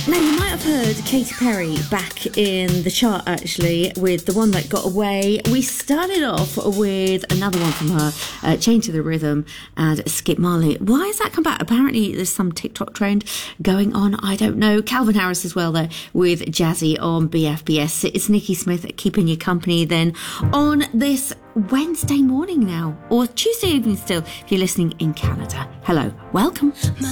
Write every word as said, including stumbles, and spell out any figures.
Now, you might have heard Katy Perry back in the chart, actually, with the one that got away. We started off with another one from her, uh, Change to the Rhythm, and Skip Marley. Why has that come back? Apparently, there's some TikTok trend going on. I don't know. Calvin Harris as well, there, with Jazzy on B F B S. It's Nikki Smith keeping you company then on this Wednesday morning now, or Tuesday evening still, if you're listening in Canada. Hello, welcome. My